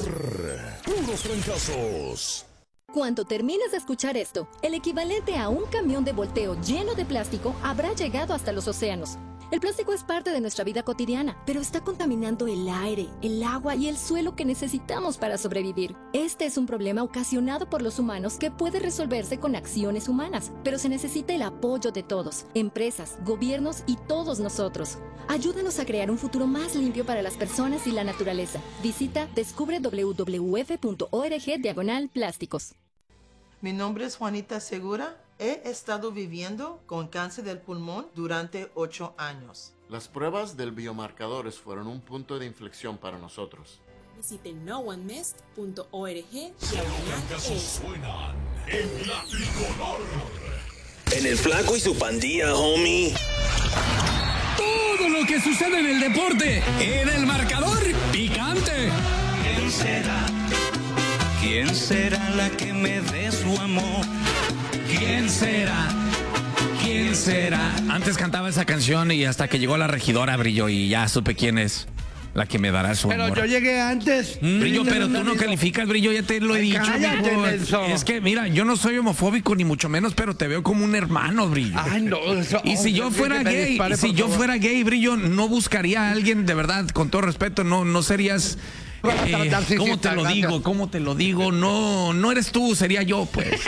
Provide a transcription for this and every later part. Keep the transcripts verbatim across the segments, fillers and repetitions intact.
Puros fracasos. Cuando termines de escuchar esto, el equivalente a un camión de volteo lleno de plástico habrá llegado hasta los océanos. El plástico es parte de nuestra vida cotidiana, pero está contaminando el aire, el agua y el suelo que necesitamos para sobrevivir. Este es un problema ocasionado por los humanos que puede resolverse con acciones humanas, pero se necesita el apoyo de todos, empresas, gobiernos y todos nosotros. Ayúdanos a crear un futuro más limpio para las personas y la naturaleza. Visita descubre w w w punto org diagonal plásticos. Mi nombre es Juanita Segura. He estado viviendo con cáncer del pulmón durante ocho años. Las pruebas del biomarcadores fueron un punto de inflexión para nosotros. Visite no one missed punto org. Fracasos suenan en la tricolor. En el Flaco y su pandilla, homie. Todo lo que sucede en el deporte en el marcador picante. ¿Quién será? ¿Quién será la que me dé su amor? ¿Quién será? ¿Quién será? Antes cantaba esa canción y hasta que llegó la regidora, Brillo, y ya supe quién es la que me dará su pero amor. Pero yo llegué antes. Mm, Brillo, pero tú no calificas, Brillo, ya te lo he Ay, dicho. cállate, es que, mira, yo no soy homofóbico ni mucho menos, pero te veo como un hermano, Brillo. Ay, no. Eso, y si yo fuera gay, dispare, y si yo favor. fuera gay, Brillo, no buscaría a alguien, de verdad, con todo respeto, no, no serías... Eh, ¿Cómo te lo digo? ¿Cómo te lo digo? No, no eres tú, sería yo, pues.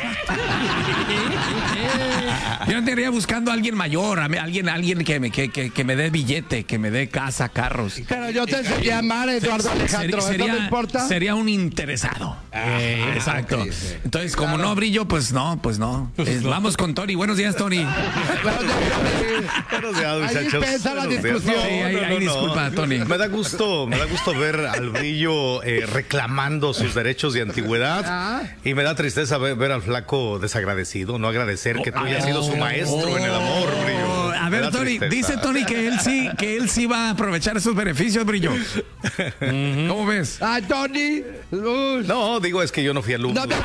Yo andaría buscando a alguien mayor, a alguien, alguien que me, que, que, que me dé billete, que me dé casa, carros. Pero yo te enseñé a amar, Eduardo Alejandro. Sería, ¿No te importa? Sería un interesado. Eh, exacto. Entonces, como claro. no brillo, pues no, pues no. Eh, vamos con Tony. Buenos días, Tony. Buenos días, muchachos. Ahí empieza la discusión. Sí, ahí, no, no, ahí no, disculpa, no. Tony. Me da gusto, me da gusto ver al Brillo Eh, reclamando sus derechos de antigüedad ah. y me da tristeza ver, ver al Flaco desagradecido, no agradecer que tú hayas sido su maestro oh, en el amor, Brillo. A ver, Tony, tristeza. Dice Tony que él sí, que él sí va a aprovechar esos beneficios, Brillo. uh-huh. ¿Cómo ves? Ah, Tony. Uh. No, digo, es que yo no fui alumno. No,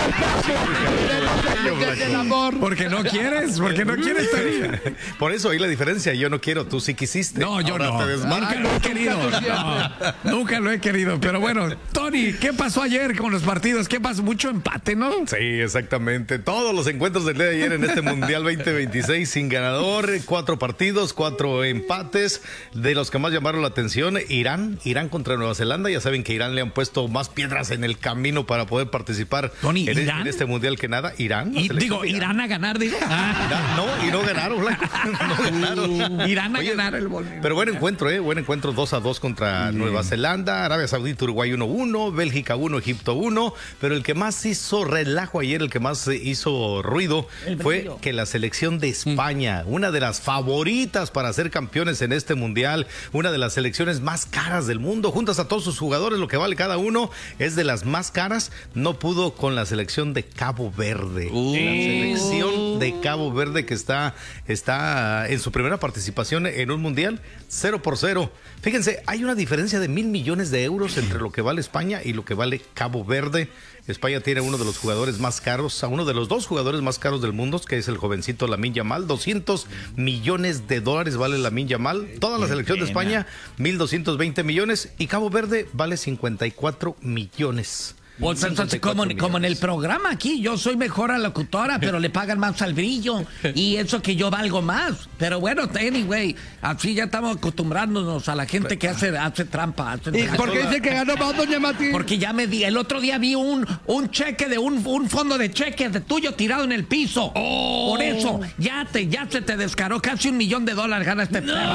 del amor. Porque no quieres, porque no quieres, Tony. Por eso ahí la diferencia, yo no quiero, tú sí quisiste. No, yo Ahora no. Nunca lo he querido. No, nunca lo he querido. Pero bueno, Tony, ¿qué pasó ayer con los partidos? ¿Qué pasó? Mucho empate, ¿no? Sí, exactamente. Todos los encuentros del día de ayer en este Mundial veinte veintiséis sin ganador, cuatro partidos, cuatro empates. De los que más llamaron la atención, Irán, Irán contra Nueva Zelanda. Ya saben que Irán le han puesto más piedras en el camino para poder participar Tony, en, ¿Irán? en este Mundial que nada. Irán. Y, digo, Irán. Irán a ganar, digo. Ah. No, y no ganaron, Blanco. No ganaron. Uh, Irán a Oye, ganar el gol. Pero buen encuentro, ¿eh? Buen encuentro, dos a dos contra mm. Nueva Zelanda, Arabia Saudita, Uruguay uno uno, Bélgica uno, Egipto uno, pero el que más hizo relajo ayer, el que más hizo ruido fue que la selección de España, mm. una de las favoritas para ser campeones en este mundial, una de las selecciones más caras del mundo, juntas a todos sus jugadores, lo que vale cada uno, es de las más caras, no pudo con la selección de Cabo Verde. Uh. La selección de Cabo Verde que está, está en su primera participación en un mundial, cero por cero. Fíjense, hay una diferencia de mil millones de euros entre lo que vale España y lo que vale Cabo Verde. España tiene uno de los jugadores más caros, a uno de los dos jugadores más caros del mundo, que es el jovencito Lamine Yamal. doscientos millones de dólares vale Lamine Yamal. Toda la selección de España, mil doscientos veinte millones. Y Cabo Verde vale cincuenta y cuatro millones. Pues entonces, como, como en el programa aquí, yo soy mejor locutora, pero le pagan más al Brillo, y eso que yo valgo más. Pero bueno, anyway, así ya estamos acostumbrándonos a la gente que hace, hace trampa. Hace ¿Y por qué dice que ganó más, doña Mati? Porque ya me di, el otro día vi un, un cheque de un, un fondo de cheques de tuyo tirado en el piso. Oh. Por eso, ya te, ya se te descaró casi un millón de dólares gana este no.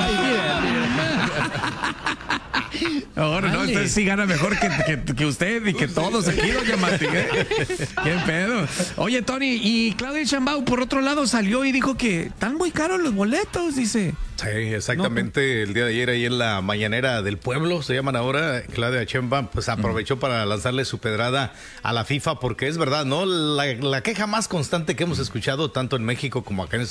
Ahora no, usted sí gana mejor que, que, que usted y que todos aquí, doña Mati, ¿eh? Qué pedo. Oye, Tony, y Claudia Sheinbaum por otro lado salió y dijo que están muy caros los boletos, dice. Sí, exactamente. No, el día de ayer ahí en la mañanera del pueblo, se llaman ahora, Claudia Sheinbaum pues aprovechó mm. para lanzarle su pedrada a la FIFA, porque es verdad, ¿no? La, la queja más constante que hemos escuchado tanto en México como acá en